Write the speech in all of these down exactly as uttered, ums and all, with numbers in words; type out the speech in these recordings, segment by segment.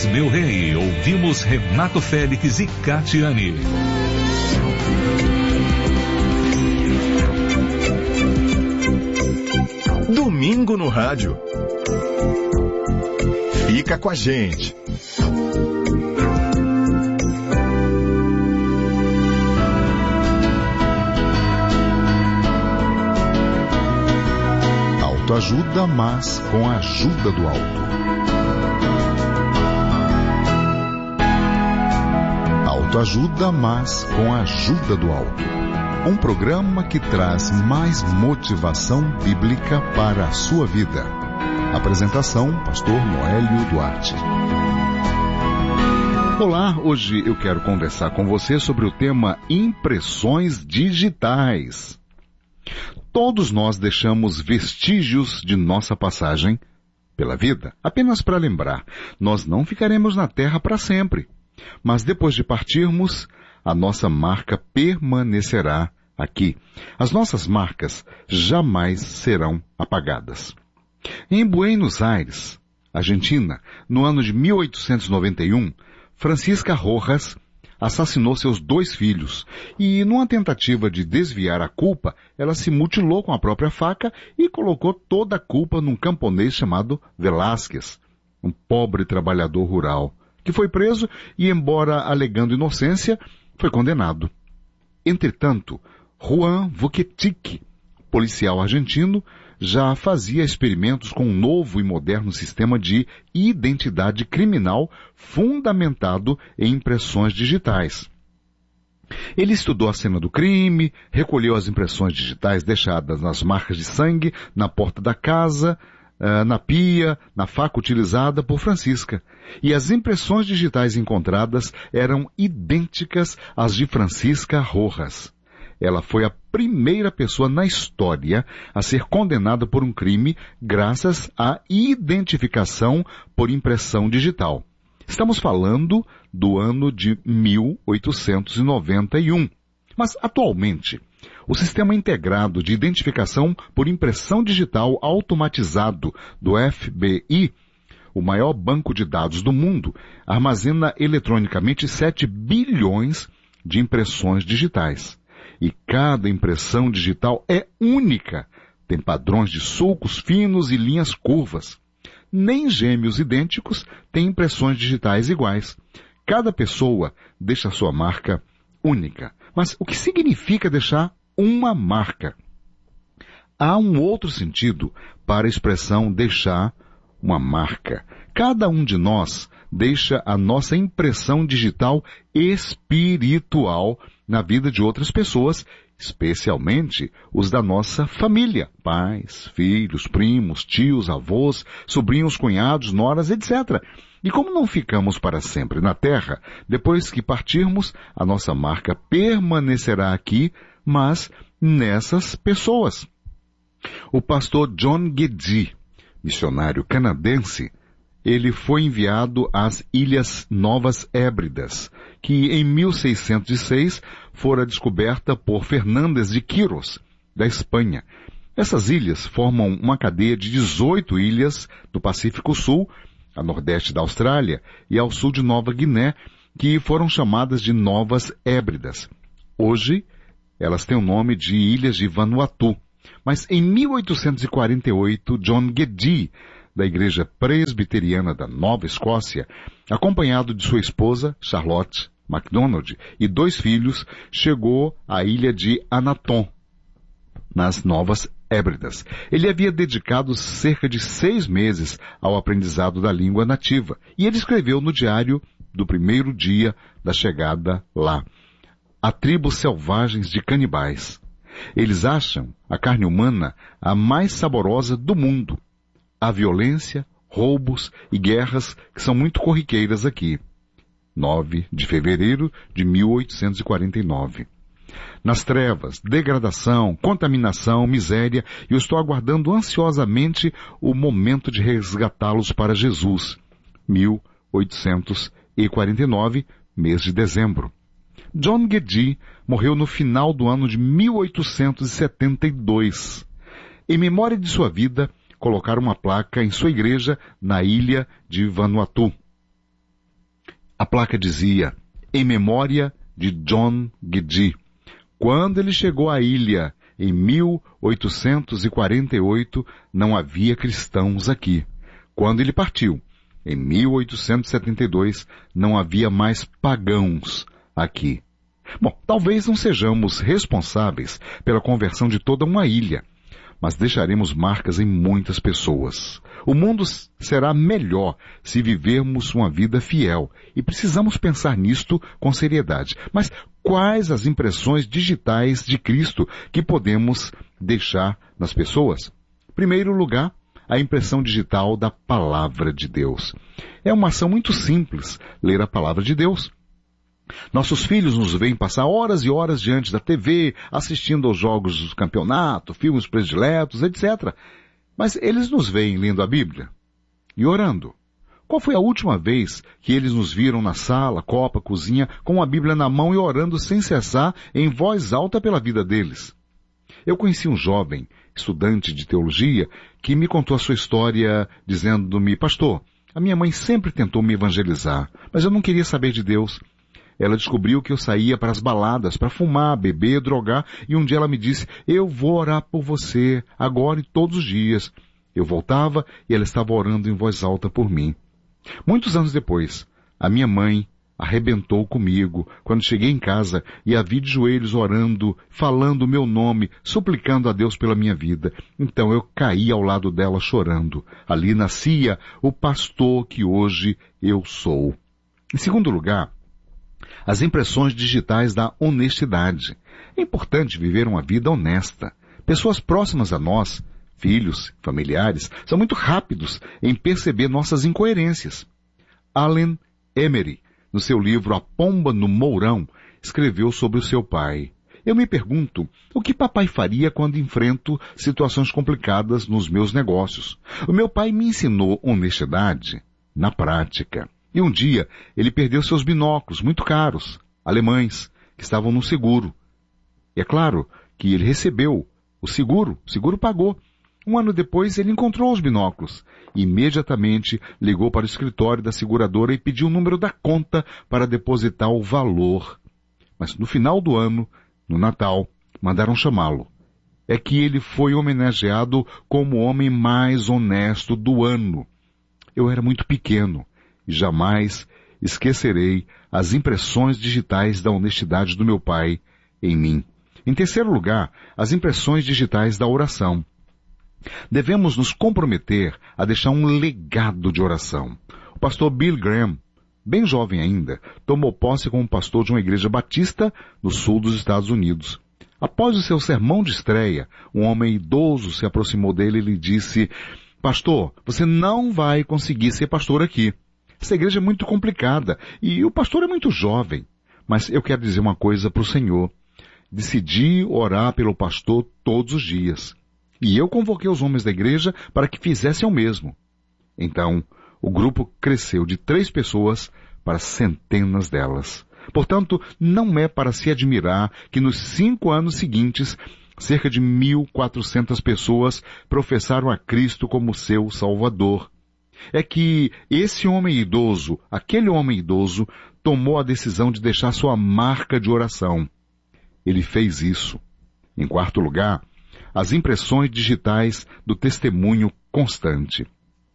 meu rei. Ouvimos Renato Félix e Catiane. Domingo no rádio. Fica com a gente. Autoajuda, mas com a ajuda do alto. Autoajuda, mas com a ajuda do alto. Um programa que traz mais motivação bíblica para a sua vida. Apresentação, pastor Noélio Duarte. Olá, hoje eu quero conversar com você sobre o tema impressões digitais. Todos nós deixamos vestígios de nossa passagem pela vida, apenas para lembrar, nós não ficaremos na terra para sempre, mas depois de partirmos, a nossa marca permanecerá aqui. As nossas marcas jamais serão apagadas. Em Buenos Aires, Argentina, no ano de mil oitocentos e noventa e um, Francisca Rojas assassinou seus dois filhos e, numa tentativa de desviar a culpa, ela se mutilou com a própria faca e colocou toda a culpa num camponês chamado Velázquez, um pobre trabalhador rural, que foi preso e, embora alegando inocência, foi condenado. Entretanto, Juan Vuquetic, policial argentino, já fazia experimentos com um novo e moderno sistema de identidade criminal fundamentado em impressões digitais. Ele estudou a cena do crime, recolheu as impressões digitais deixadas nas marcas de sangue, na porta da casa, na pia, na faca utilizada por Francisca. E as impressões digitais encontradas eram idênticas às de Francisca Rojas. Ela foi a primeira pessoa na história a ser condenada por um crime graças à identificação por impressão digital. Estamos falando do ano de mil oitocentos e noventa e um. Mas, atualmente, o Sistema Integrado de Identificação por Impressão Digital Automatizado do F B I, o maior banco de dados do mundo, armazena eletronicamente sete bilhões de impressões digitais. E cada impressão digital é única. Tem padrões de sulcos finos e linhas curvas. Nem gêmeos idênticos têm impressões digitais iguais. Cada pessoa deixa sua marca única. Mas o que significa deixar uma marca? Há um outro sentido para a expressão deixar uma marca. Cada um de nós deixa a nossa impressão digital espiritual na vida de outras pessoas, especialmente os da nossa família, pais, filhos, primos, tios, avós, sobrinhos, cunhados, noras, etcétera. E como não ficamos para sempre na terra, depois que partirmos, a nossa marca permanecerá aqui, mas nessas pessoas. O pastor John Guedji, missionário canadense, ele foi enviado às Ilhas Novas Hébridas, que em mil seiscentos e seis fora descoberta por Fernández de Quirós, da Espanha. Essas ilhas formam uma cadeia de dezoito ilhas do Pacífico Sul, a nordeste da Austrália e ao sul de Nova Guiné, que foram chamadas de Novas Hébridas. Hoje, elas têm o nome de Ilhas de Vanuatu. Mas em mil oitocentos e quarenta e oito, John Guedji, da Igreja Presbiteriana da Nova Escócia, acompanhado de sua esposa, Charlotte MacDonald, e dois filhos, chegou à ilha de Anatom, nas Novas Hébridas. Ele havia dedicado cerca de seis meses ao aprendizado da língua nativa, e ele escreveu no diário do primeiro dia da chegada lá: há tribos selvagens de canibais. Eles acham a carne humana a mais saborosa do mundo. Há violência, roubos e guerras que são muito corriqueiras aqui. nove de fevereiro de mil oitocentos e quarenta e nove. Nas trevas, degradação, contaminação, miséria, eu estou aguardando ansiosamente o momento de resgatá-los para Jesus. mil oitocentos e quarenta e nove, mês de dezembro. John Guedji morreu no final do ano de mil oitocentos e setenta e dois. Em memória de sua vida, colocaram uma placa em sua igreja na ilha de Vanuatu. A placa dizia, em memória de John Gidgee. Quando ele chegou à ilha, em mil oitocentos e quarenta e oito, não havia cristãos aqui. Quando ele partiu, em mil oitocentos e setenta e dois, não havia mais pagãos aqui. Bom, talvez não sejamos responsáveis pela conversão de toda uma ilha, mas deixaremos marcas em muitas pessoas. O mundo será melhor se vivermos uma vida fiel, e precisamos pensar nisto com seriedade. Mas quais as impressões digitais de Cristo que podemos deixar nas pessoas? Em primeiro lugar, a impressão digital da Palavra de Deus. É uma ação muito simples, ler a Palavra de Deus. Nossos filhos nos veem passar horas e horas diante da T V, assistindo aos jogos do campeonato, filmes prediletos, etcétera. Mas eles nos veem lendo a Bíblia e orando. Qual foi a última vez que eles nos viram na sala, copa, cozinha, com a Bíblia na mão e orando sem cessar, em voz alta pela vida deles? Eu conheci um jovem, estudante de teologia, que me contou a sua história dizendo-me, pastor, a minha mãe sempre tentou me evangelizar, mas eu não queria saber de Deus. Ela descobriu que eu saía para as baladas, para fumar, beber, drogar, e um dia ela me disse, eu vou orar por você, agora e todos os dias. Eu voltava e ela estava orando em voz alta por mim. Muitos anos depois, a minha mãe arrebentou comigo quando cheguei em casa e a vi de joelhos orando, falando o meu nome, suplicando a Deus pela minha vida. Então eu caí ao lado dela chorando. Ali nascia o pastor que hoje eu sou. Em segundo lugar, as impressões digitais da honestidade. É importante viver uma vida honesta. Pessoas próximas a nós, filhos, familiares, são muito rápidos em perceber nossas incoerências. Allen Emery, no seu livro A Pomba no Mourão, escreveu sobre o seu pai. Eu me pergunto, o que papai faria quando enfrento situações complicadas nos meus negócios? O meu pai me ensinou honestidade na prática. E um dia, ele perdeu seus binóculos, muito caros, alemães, que estavam no seguro. E é claro que ele recebeu o seguro, o seguro pagou. Um ano depois, ele encontrou os binóculos. E imediatamente ligou para o escritório da seguradora e pediu o número da conta para depositar o valor. Mas no final do ano, no Natal, mandaram chamá-lo. É que ele foi homenageado como o homem mais honesto do ano. Eu era muito pequeno. E jamais esquecerei as impressões digitais da honestidade do meu pai em mim. Em terceiro lugar, as impressões digitais da oração. Devemos nos comprometer a deixar um legado de oração. O pastor Bill Graham, bem jovem ainda, tomou posse como pastor de uma igreja batista no sul dos Estados Unidos. Após o seu sermão de estreia, um homem idoso se aproximou dele e lhe disse, pastor, você não vai conseguir ser pastor aqui. Essa igreja é muito complicada e o pastor é muito jovem. Mas eu quero dizer uma coisa para o Senhor. Decidi orar pelo pastor todos os dias. E eu convoquei os homens da igreja para que fizessem o mesmo. Então, o grupo cresceu de três pessoas para centenas delas. Portanto, não é para se admirar que nos cinco anos seguintes, cerca de mil e quatrocentas pessoas professaram a Cristo como seu Salvador. É que esse homem idoso, aquele homem idoso, tomou a decisão de deixar sua marca de oração. Ele fez isso. Em quarto lugar, as impressões digitais do testemunho constante.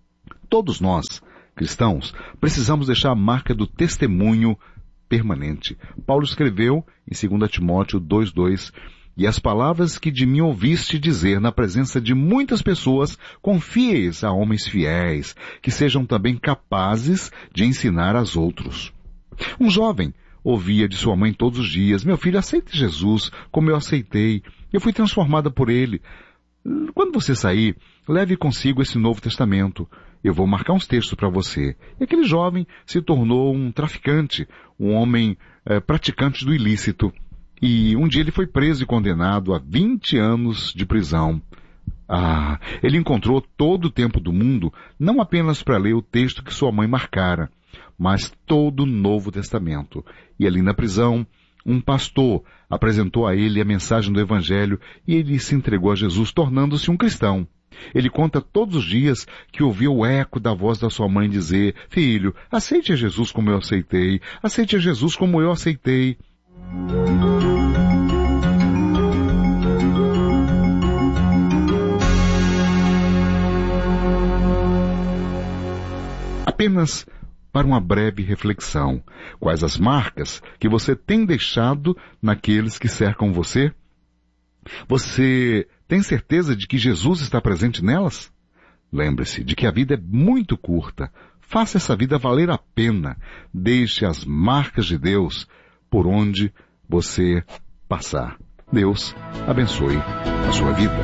Todos nós, cristãos, precisamos deixar a marca do testemunho permanente. Paulo escreveu em dois Timóteo dois, dois, e as palavras que de mim ouviste dizer na presença de muitas pessoas, confie-as a homens fiéis, que sejam também capazes de ensinar aos outros. Um jovem ouvia de sua mãe todos os dias, meu filho, aceite Jesus como eu aceitei. Eu fui transformada por ele. Quando você sair, leve consigo esse Novo Testamento. Eu vou marcar uns textos para você. E aquele jovem se tornou um traficante, um homem eh, praticante do ilícito. E um dia ele foi preso e condenado a vinte anos de prisão. Ah, ele encontrou todo o tempo do mundo, não apenas para ler o texto que sua mãe marcara, mas todo o Novo Testamento. E ali na prisão, um pastor apresentou a ele a mensagem do Evangelho e ele se entregou a Jesus, tornando-se um cristão. Ele conta todos os dias que ouviu o eco da voz da sua mãe dizer: filho, aceite a Jesus como eu aceitei, aceite a Jesus como eu aceitei. Apenas para uma breve reflexão, quais as marcas que você tem deixado naqueles que cercam você? Você tem certeza de que Jesus está presente nelas? Lembre-se de que a vida é muito curta. Faça essa vida valer a pena. Deixe as marcas de Deus por onde você passar. Deus abençoe a sua vida.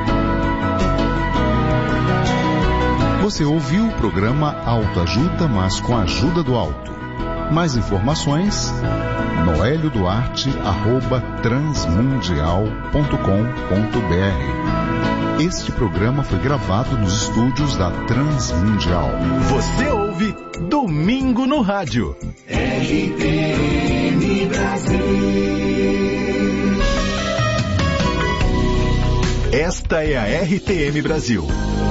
Você ouviu o programa Autoajuda, mas com a ajuda do alto. Mais informações, noelio duarte arroba transmundial ponto com ponto br. Este programa foi gravado nos estúdios da Transmundial. Você ouve Domingo no Rádio. R T M Brasil. Esta é a R T M Brasil.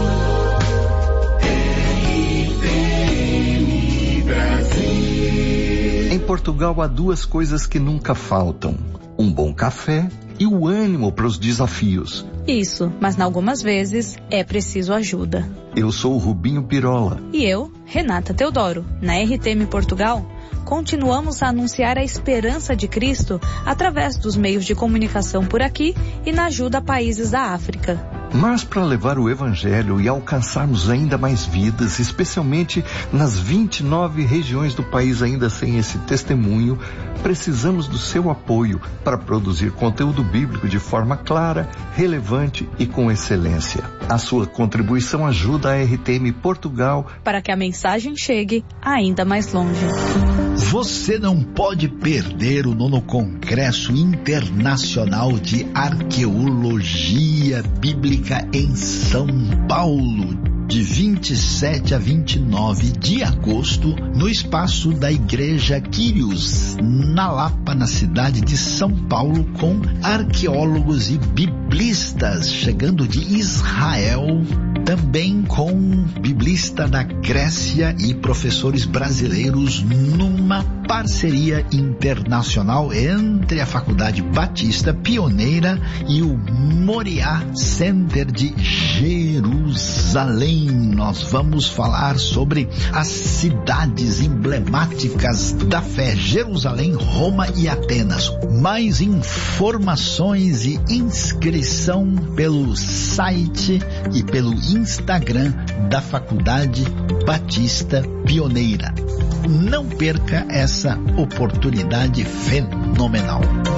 Em Portugal há duas coisas que nunca faltam: um bom café e o ânimo para os desafios. Isso, mas algumas vezes é preciso ajuda. Eu sou o Rubinho Pirola. E eu, Renata Teodoro. Na R T M Portugal, continuamos a anunciar a esperança de Cristo através dos meios de comunicação por aqui e na ajuda a países da África. Mas para levar o Evangelho e alcançarmos ainda mais vidas, especialmente nas vinte e nove regiões do país ainda sem esse testemunho, precisamos do seu apoio para produzir conteúdo bíblico de forma clara, relevante e com excelência. A sua contribuição ajuda a R T M Portugal para que a mensagem chegue ainda mais longe. Você não pode perder o nono Congresso Internacional de Arqueologia Bíblica em São Paulo, de vinte e sete a vinte e nove de agosto, no espaço da Igreja Quírios, na Lapa, na cidade de São Paulo, com arqueólogos e biblistas chegando de Israel, também com biblista da Grécia e professores brasileiros, numa parceria internacional entre a Faculdade Batista Pioneira e o Moriá Center de Jerusalém. Nós vamos falar sobre as cidades emblemáticas da fé: Jerusalém, Roma e Atenas. Mais informações e inscrição pelo site e pelo Instagram da Faculdade Batista Pioneira. Não perca essa oportunidade fenomenal.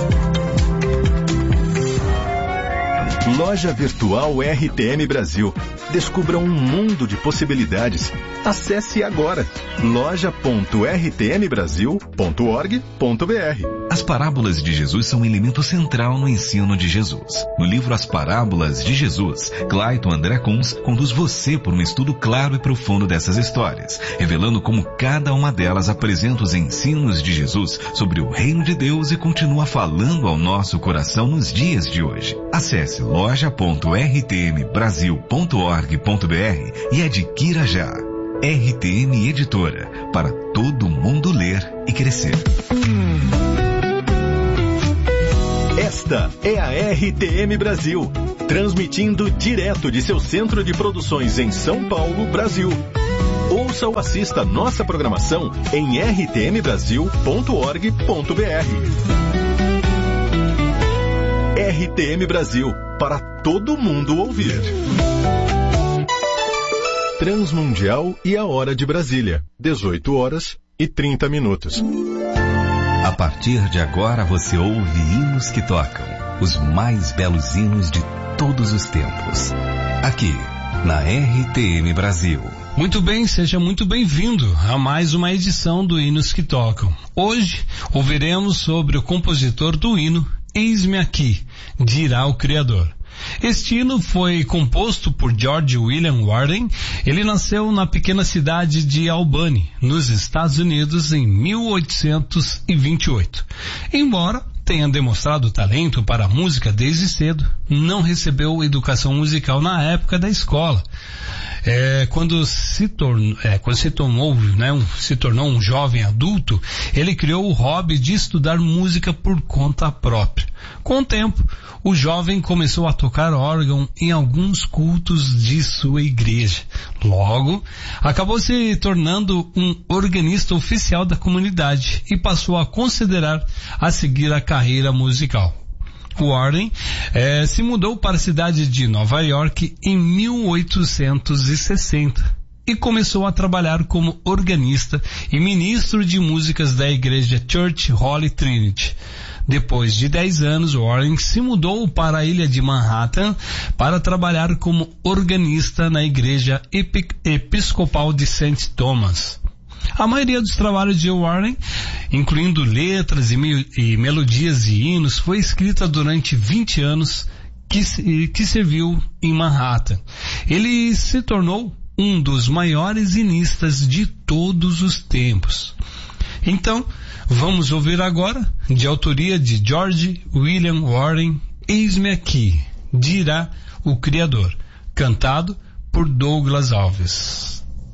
Loja Virtual R T M Brasil. Descubra um mundo de possibilidades. Acesse agora loja ponto r t m brasil ponto org ponto b r. As parábolas de Jesus são um elemento central no ensino de Jesus. No livro As Parábolas de Jesus, Clayton André Kunz conduz você por um estudo claro e profundo dessas histórias, revelando como cada uma delas apresenta os ensinos de Jesus sobre o reino de Deus e continua falando ao nosso coração nos dias de hoje. Acesse loja ponto r t m brasil ponto org ponto b r e adquira já. R T M Editora, para todo mundo ler e crescer. Esta é a R T M Brasil, transmitindo direto de seu centro de produções em São Paulo, Brasil. Ouça ou assista nossa programação em r t m brasil ponto org ponto b r. R T M Brasil, para todo mundo ouvir. Transmundial e a hora de Brasília, dezoito horas e trinta minutos. A partir de agora você ouve hinos que tocam, os mais belos hinos de todos os tempos. Aqui, na R T M Brasil. Muito bem, seja muito bem-vindo a mais uma edição do Hinos que Tocam. Hoje, ouviremos sobre o compositor do hino Eis-me Aqui, dirá o Criador. Este hino foi composto por George William Warren. Ele nasceu na pequena cidade de Albany, nos Estados Unidos, em mil oitocentos e vinte e oito. Embora tenha demonstrado talento para a música desde cedo, não recebeu educação musical na época da escola. É, quando se tornou, é, quando se tornou, né, um, se tornou um jovem adulto, ele criou o hobby de estudar música por conta própria. Com o tempo, o jovem começou a tocar órgão em alguns cultos de sua igreja. Logo, acabou se tornando um organista oficial da comunidade e passou a considerar a seguir a carreira musical. Warren eh, se mudou para a cidade de Nova York em mil oitocentos e sessenta e começou a trabalhar como organista e ministro de músicas da igreja Church Holy Trinity. Depois de dez anos, Warren se mudou para a ilha de Manhattan para trabalhar como organista na igreja episcopal de Saint Thomas. A maioria dos trabalhos de Warren, incluindo letras e, me e melodias e hinos, foi escrita durante vinte anos que, que serviu em Manhattan. Ele se tornou um dos maiores hinistas de todos os tempos. Então, vamos ouvir agora, de autoria de George William Warren, Eis-me Aqui, dirá o Criador, cantado por Douglas Alves.